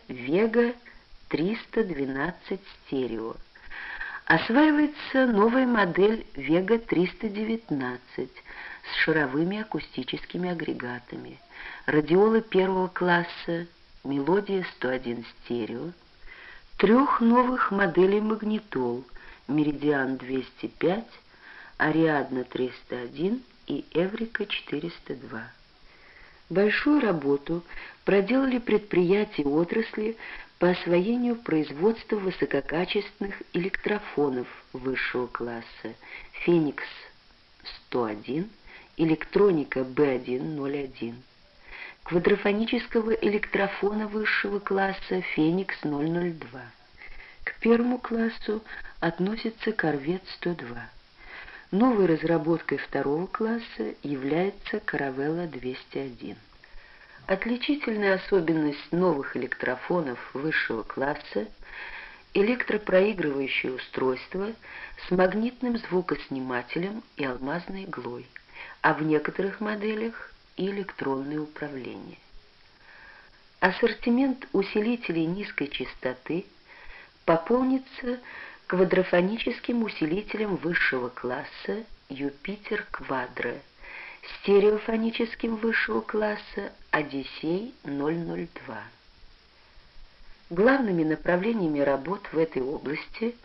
Вега-312 Стерео. Осваивается новая модель Вега-319 с шаровыми акустическими агрегатами, радиолы первого класса Мелодия-101 Стерео, трех новых моделей магнитол Меридиан-205, Ариадна-301 и Эврика-402. Большую работу проделали предприятия отрасли по освоению производства высококачественных электрофонов высшего класса Феникс-101, Электроника Б101, квадрофонического электрофона высшего класса Феникс-002. К первому классу относится Корвет-102. Новой разработкой второго класса является Каравелла-201. Отличительная особенность новых электрофонов высшего класса – электропроигрывающее устройство с магнитным звукоснимателем и алмазной иглой, а в некоторых моделях и электронное управление. Ассортимент усилителей низкой частоты пополнится квадрофоническим усилителем высшего класса Юпитер Квадро, стереофоническим высшего класса Одиссей 002. Главными направлениями работ в этой области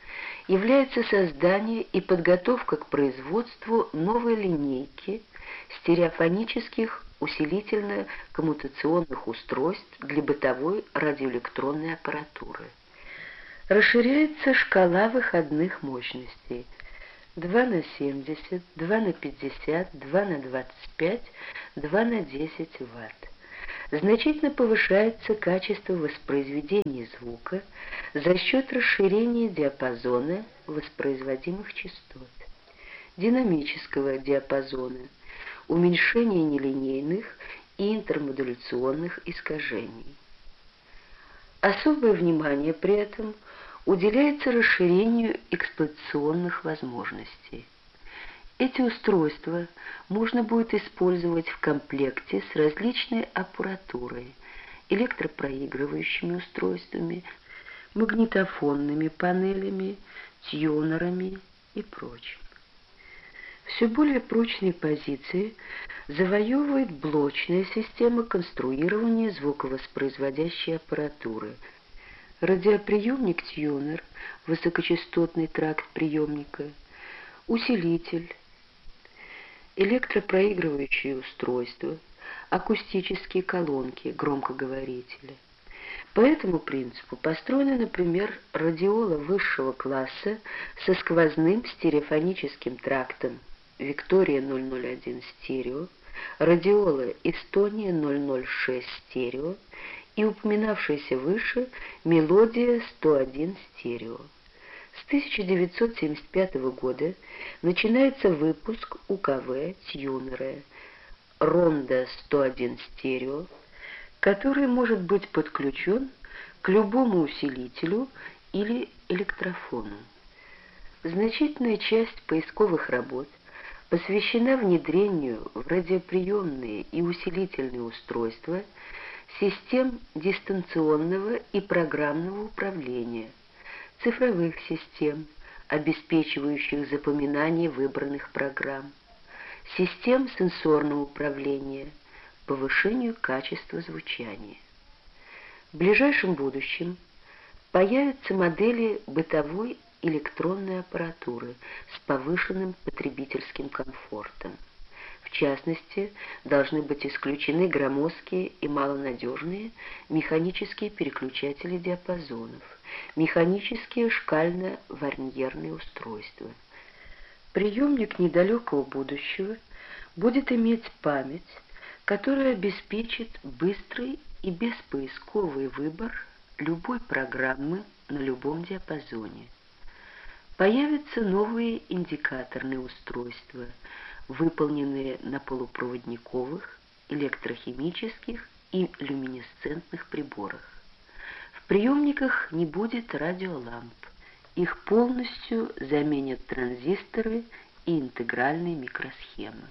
является создание и подготовка к производству новой линейки стереофонических усилительно-коммутационных устройств для бытовой радиоэлектронной аппаратуры. Расширяется шкала выходных мощностей 2 на 70, 2 на 50, 2 на 25, 2 на 10 Вт. Значительно повышается качество воспроизведения звука за счет расширения диапазона воспроизводимых частот, динамического диапазона, уменьшения нелинейных и интермодуляционных искажений. Особое внимание при этом уделяется расширению эксплуатационных возможностей. Эти устройства можно будет использовать в комплекте с различной аппаратурой, электропроигрывающими устройствами, магнитофонными панелями, тюнерами и прочим. Все более прочные позиции завоевывает блочная система конструирования звуковоспроизводящей аппаратуры, радиоприемник-тюнер, высокочастотный тракт приемника, усилитель, электропроигрывающие устройства, акустические колонки, громкоговорители. По этому принципу построены, например, радиола высшего класса со сквозным стереофоническим трактом Виктория 001 стерео, радиола Эстония 006 стерео и упоминавшаяся выше Мелодия 101 стерео. С 1975 года начинается выпуск УКВ тюнера Ронда 101 стерео, который может быть подключен к любому усилителю или электрофону. Значительная часть поисковых работ посвящена внедрению в радиоприемные и усилительные устройства систем дистанционного и программного управления, цифровых систем, обеспечивающих запоминание выбранных программ, систем сенсорного управления, повышению качества звучания. В ближайшем будущем появятся модели бытовой электронной аппаратуры с повышенным потребительским комфортом. В частности, должны быть исключены громоздкие и малонадежные механические переключатели диапазонов, механические шкально-варньерные устройства. Приемник недалекого будущего будет иметь память, которая обеспечит быстрый и беспоисковый выбор любой программы на любом диапазоне. Появятся новые индикаторные устройства, выполненные на полупроводниковых, электрохимических и люминесцентных приборах. В приемниках не будет радиоламп. Их полностью заменят транзисторы и интегральные микросхемы.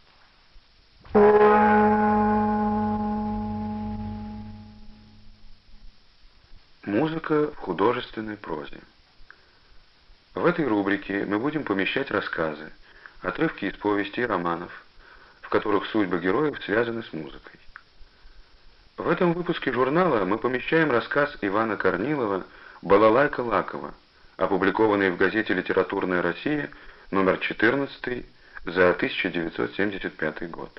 Музыка в художественной прозе. В этой рубрике мы будем помещать рассказы, отрывки из повестей и романов, в которых судьбы героев связаны с музыкой. В этом выпуске журнала мы помещаем рассказ Ивана Корнилова «Балалайка Лакова», опубликованный в газете «Литературная Россия», номер 14 за 1975 год.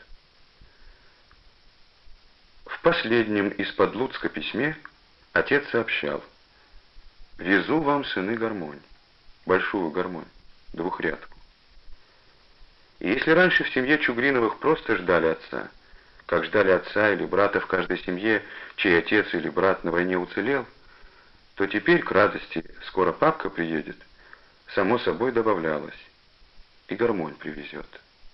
В последнем из Подлуцка письме отец сообщал: «Везу вам, сыны, гармонь, большую гармонь, двухрядку. И если раньше в семье Чугриновых просто ждали отца, как ждали отца или брата в каждой семье, чей отец или брат на войне уцелел, то теперь к радости «скоро папка приедет» само собой добавлялось: и гармонь привезет».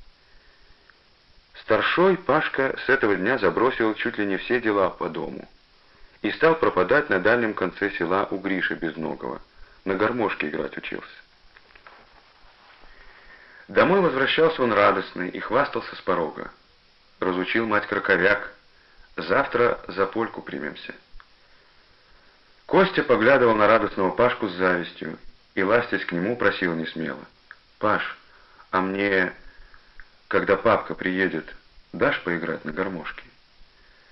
Старшой Пашка с этого дня забросил чуть ли не все дела по дому и стал пропадать на дальнем конце села у Гриши Безногого, на гармошке играть учился. Домой возвращался он радостный и хвастался с порога. Разучил мать краковяк: «Завтра за польку примемся». Костя поглядывал на радостного Пашку с завистью и, ластясь к нему, просил несмело: «Паш, а мне, когда папка приедет, дашь поиграть на гармошке?»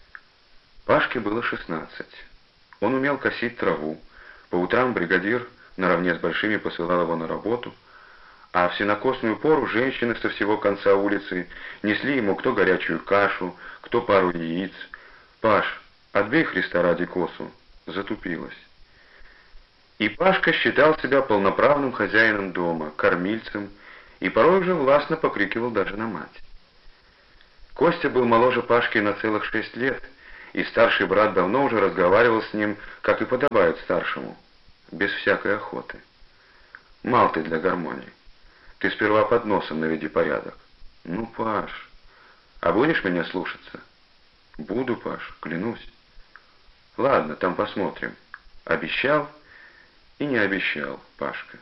Пашке было 16. Он умел косить траву. По утрам бригадир наравне с большими посылал его на работу, а в сенокосную пору женщины со всего конца улицы несли ему кто горячую кашу, кто пару яиц. «Паш, отбей Христа ради косу», затупилась. И Пашка считал себя полноправным хозяином дома, кормильцем, и порой уже властно покрикивал даже на мать. Костя был моложе Пашки на целых 6 лет, и старший брат давно уже разговаривал с ним, как и подобает старшему, без всякой охоты. «Мал ты для гармонии. Ты сперва под носом наведи порядок». «Ну, Паш, а будешь меня слушаться?» «Буду, Паш, клянусь». «Ладно, там посмотрим». Обещал и не обещал Пашка.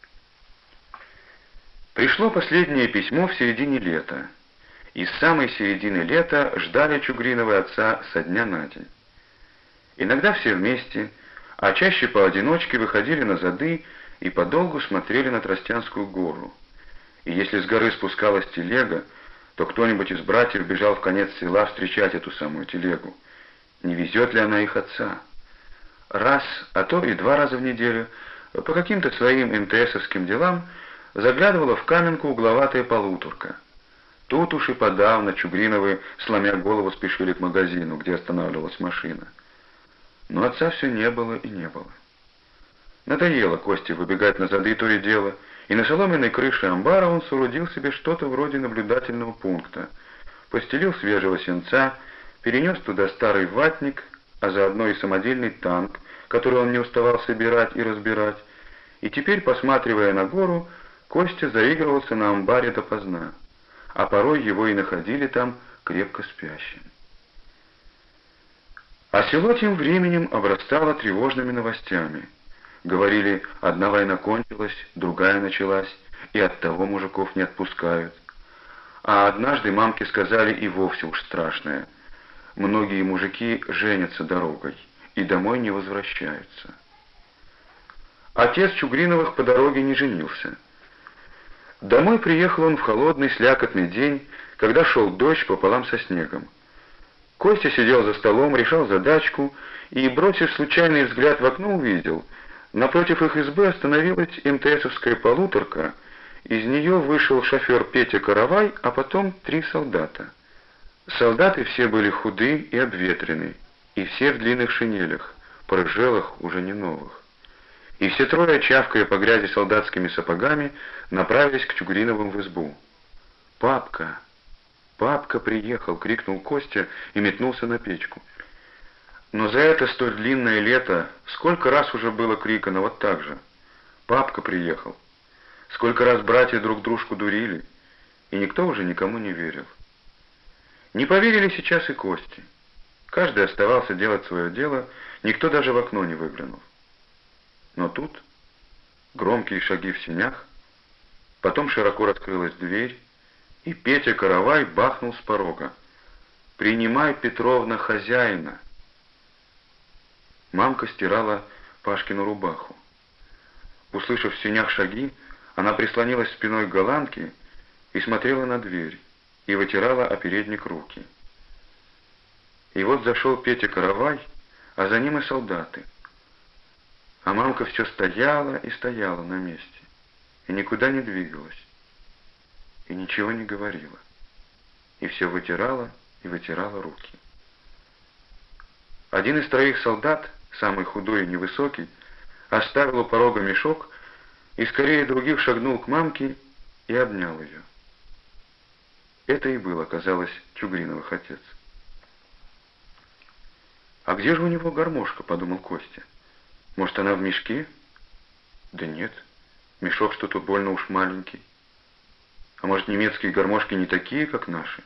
Пришло последнее письмо в середине лета, и с самой середины лета ждали Чугриновы отца со дня на день. Иногда все вместе, а чаще поодиночке выходили на зады и подолгу смотрели на Тростянскую гору. И если с горы спускалась телега, то кто-нибудь из братьев бежал в конец села встречать эту самую телегу. Не везет ли она их отца? Раз, а то и 2 раза в неделю, по каким-то своим МТСовским делам, заглядывала в Каменку угловатая полуторка. Тут уж и подавно Чугриновы, сломя голову, спешили к магазину, где останавливалась машина. Но отца все не было и не было. Надоело Косте выбегать на зады то и дело, и на соломенной крыше амбара он соорудил себе что-то вроде наблюдательного пункта. Постелил свежего сенца, перенес туда старый ватник, а заодно и самодельный танк, который он не уставал собирать и разбирать, и теперь, посматривая на гору, Костя заигрывался на амбаре допоздна, а порой его и находили там крепко спящим. А село тем временем обрастало тревожными новостями. Говорили, одна война кончилась, другая началась, и оттого мужиков не отпускают. А однажды мамке сказали и вовсе уж страшное. Многие мужики женятся дорогой и домой не возвращаются. Отец Чугриновых по дороге не женился. Домой приехал он в холодный слякотный день, когда шел дождь пополам со снегом. Костя сидел за столом, решал задачку и, бросив случайный взгляд в окно, увидел, напротив их избы остановилась МТСовская полуторка, из нее вышел шофер Петя Каравай, а потом 3 солдата. Солдаты все были худы и обветрены, и все в длинных шинелях, порыжелых, уже не новых. И все 3, чавкая по грязи солдатскими сапогами, направились к Чугриновым в избу. «Папка! Папка приехал!» — крикнул Костя и метнулся на печку. Но за это столь длинное лето сколько раз уже было крикано вот так же. «Папка приехал!» Сколько раз братья друг дружку дурили, и никто уже никому не верил. Не поверили сейчас и Косте. Каждый оставался делать свое дело, никто даже в окно не выглянул. Но тут громкие шаги в сенях, потом широко раскрылась дверь, и Петя Каравай бахнул с порога: «Принимай, Петровна, хозяина!» Мамка стирала Пашкину рубаху. Услышав в сенях шаги, она прислонилась спиной к голландке и смотрела на дверь, и вытирала о передник руки. И вот зашел Петя Каравай, а за ним и солдаты. А мамка все стояла и стояла на месте, и никуда не двигалась, и ничего не говорила, и все вытирала и вытирала руки. Один из 3 солдат, самый худой и невысокий, оставил у порога мешок и скорее других шагнул к мамке и обнял ее. Это и был, оказалось, Чугриновых отец. «А где же у него гармошка?» — подумал Костя. «Может, она в мешке?» «Да нет, мешок что тут больно уж маленький. А может, немецкие гармошки не такие, как наши?»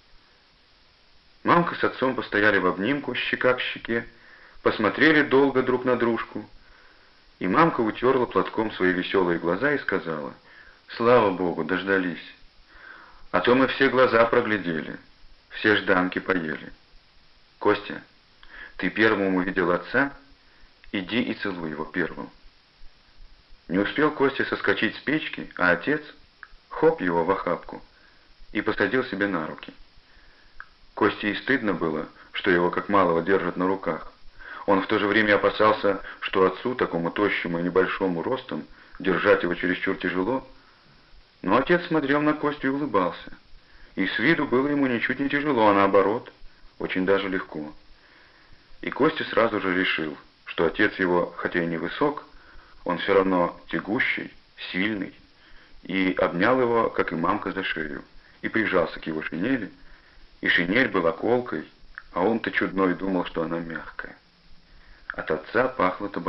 Мамка с отцом постояли в обнимку, щека к щеке, посмотрели долго друг на дружку, и мамка утерла платком свои веселые глаза и сказала: «Слава Богу, дождались. А то мы все глаза проглядели, все жданки поели. Костя, ты первым увидел отца, иди и целуй его первым». Не успел Костя соскочить с печки, а отец хоп его в охапку и посадил себе на руки. Косте и стыдно было, что его как малого держат на руках. Он в то же время опасался, что отцу, такому тощему и небольшому ростом, держать его чересчур тяжело. Но отец смотрел на Костю и улыбался. И с виду было ему ничуть не тяжело, а наоборот, очень даже легко. И Костя сразу же решил, что отец его, хотя и невысок, он все равно тягущий, сильный, и обнял его, как и мамка, за шею, и прижался к его шинели, и шинель была колкой, а он-то чудной думал, что она мягкая. От отца пахло табаком.